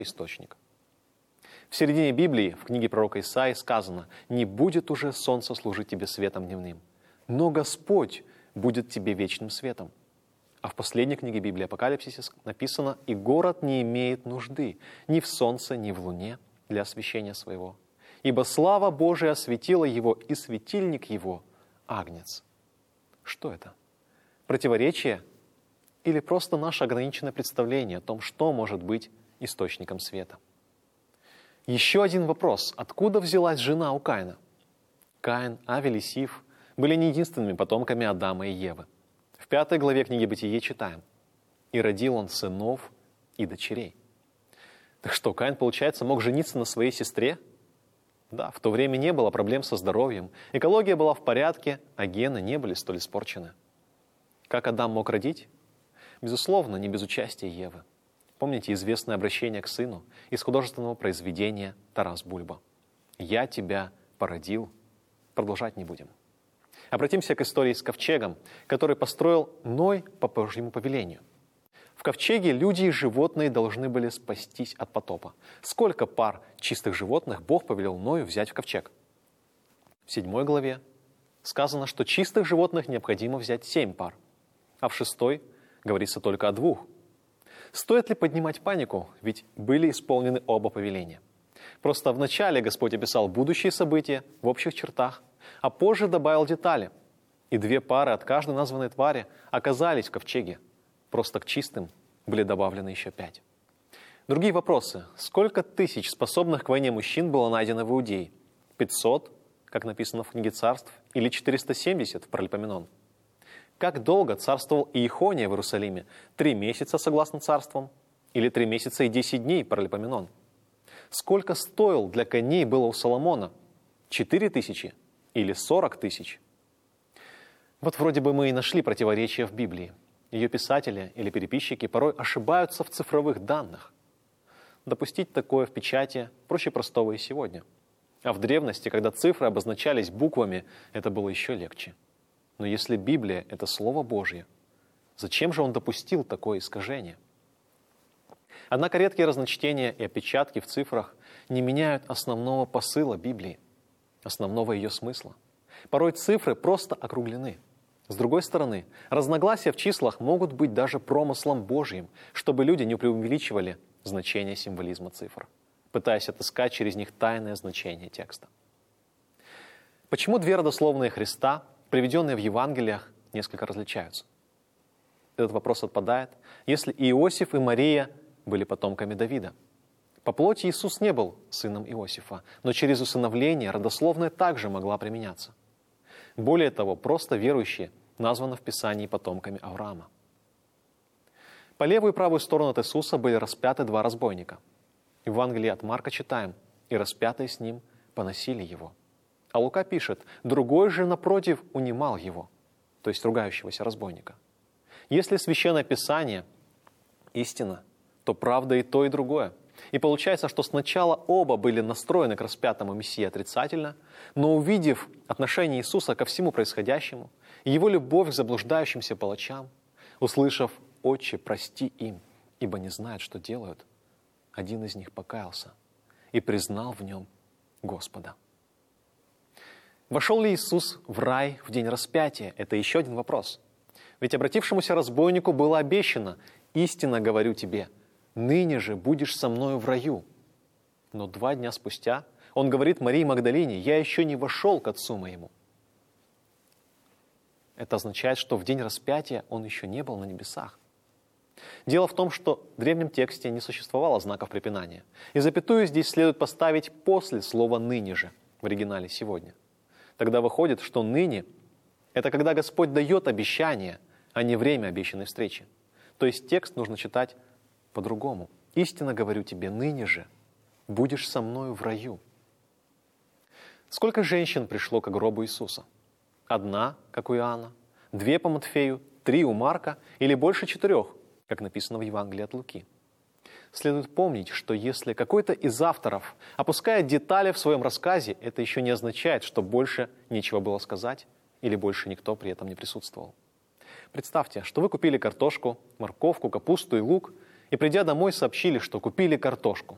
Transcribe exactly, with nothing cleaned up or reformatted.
источник. В середине Библии, в книге пророка Исаии сказано: «Не будет уже солнце служить тебе светом дневным, но Господь будет тебе вечным светом». А в последней книге Библии, Апокалипсисе, написано: «И город не имеет нужды ни в солнце, ни в луне для освещения своего, ибо слава Божия осветила его, и светильник его — Агнец». Что это? Противоречие или просто наше ограниченное представление о том, что может быть источником света? Еще один вопрос. Откуда взялась жена у Каина? Каин, Авель и Сиф были не единственными потомками Адама и Евы. В пятой главе книги Бытие читаем: «И родил он сынов и дочерей». Так что, Каин, получается, мог жениться на своей сестре? Да, в то время не было проблем со здоровьем, экология была в порядке, а гены не были столь испорчены. Как Адам мог родить? Безусловно, не без участия Евы. Помните известное обращение к сыну из художественного произведения Тарас Бульба: «Я тебя породил». Продолжать не будем. Обратимся к истории с ковчегом, который построил Ной по Божьему повелению. В ковчеге люди и животные должны были спастись от потопа. Сколько пар чистых животных Бог повелел Ною взять в ковчег? В седьмой главе сказано, что чистых животных необходимо взять семь пар, а в шестой говорится только о двух. Стоит ли поднимать панику, ведь были исполнены оба повеления? Просто вначале Господь описал будущие события в общих чертах, а позже добавил детали. И две пары от каждой названной твари оказались в ковчеге. Просто к чистым были добавлены еще пять. Другие вопросы. Сколько тысяч способных к войне мужчин было найдено в Иудее? пятьсот, как написано в книге Царств, или четыреста семьдесят в Паралипоменон? Как долго царствовал Иехония в Иерусалиме? Три месяца, согласно царствам? Или три месяца и десять дней, Паралипоменон? Сколько стоил для коней было у Соломона? Четыре тысячи или сорок тысяч? Вот вроде бы мы и нашли противоречия в Библии. Ее писатели или переписчики порой ошибаются в цифровых данных. Допустить такое в печати проще простого и сегодня. А в древности, когда цифры обозначались буквами, это было еще легче. Но если Библия — это Слово Божье, зачем же он допустил такое искажение? Однако редкие разночтения и опечатки в цифрах не меняют основного посыла Библии, основного ее смысла. Порой цифры просто округлены. С другой стороны, разногласия в числах могут быть даже промыслом Божьим, чтобы люди не преувеличивали значение символизма цифр, пытаясь отыскать через них тайное значение текста. Почему две родословные Христа, приведенные в Евангелиях, несколько различаются? Этот вопрос отпадает, если и Иосиф, и Мария были потомками Давида. По плоти Иисус не был сыном Иосифа, но через усыновление родословная также могла применяться. Более того, просто верующие названы в Писании потомками Авраама. По левую и правую сторону от Иисуса были распяты два разбойника. В Евангелии от Марка читаем: «И распятые с ним поносили его». А Лука пишет: «Другой же, напротив, унимал его», то есть ругающегося разбойника. Если Священное Писание истина, то правда и то, и другое. И получается, что сначала оба были настроены к распятому Мессии отрицательно, но увидев отношение Иисуса ко всему происходящему, Его любовь к заблуждающимся палачам, услышав: «Отче, прости им, ибо не знают, что делают», один из них покаялся и признал в нем Господа. Вошел ли Иисус в рай в день распятия? Это еще один вопрос. Ведь обратившемуся разбойнику было обещано: «Истинно говорю тебе, ныне же будешь со мною в раю». Но два дня спустя он говорит Марии Магдалине: «Я еще не вошел к Отцу моему». Это означает, что в день распятия он еще не был на небесах. Дело в том, что в древнем тексте не существовало знаков препинания. И запятую здесь следует поставить после слова «ныне же» в оригинале «сегодня». Тогда выходит, что «ныне» — это когда Господь дает обещание, а не время обещанной встречи. То есть текст нужно читать по-другому. «Истинно говорю тебе, ныне же будешь со мною в раю». Сколько женщин пришло к гробу Иисуса? Одна, как у Иоанна, две по Матфею, три у Марка или больше четырех, как написано в Евангелии от Луки? Следует помнить, что если какой-то из авторов опускает детали в своем рассказе, это еще не означает, что больше нечего было сказать или больше никто при этом не присутствовал. Представьте, что вы купили картошку, морковку, капусту и лук, и, придя домой, сообщили, что купили картошку.